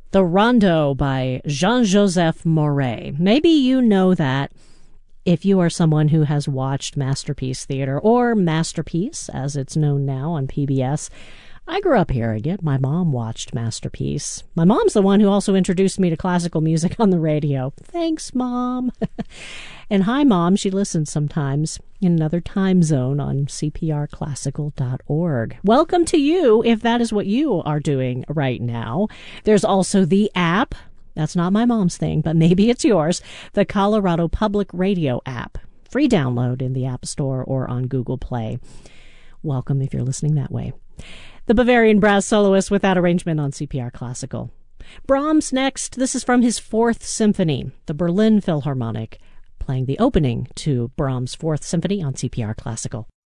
The Rondo by Jean-Joseph Moret. Maybe you know that if you are someone who has watched Masterpiece Theater, or Masterpiece, as it's known now on PBS. I grew up hearing it. My mom watched Masterpiece. My mom's the one who also introduced me to classical music on the radio. Thanks, Mom. And hi, Mom. She listens sometimes in another time zone on cprclassical.org. Welcome to you, if that is what you are doing right now. There's also the app. That's not my mom's thing, but maybe it's yours. The Colorado Public Radio app. Free download in the App Store or on Google Play. Welcome if you're listening that way. The Bavarian Brass Soloist with that arrangement on CPR Classical. Brahms next. This is from his Fourth Symphony, the Berlin Philharmonic, playing the opening to Brahms' Fourth Symphony on CPR Classical.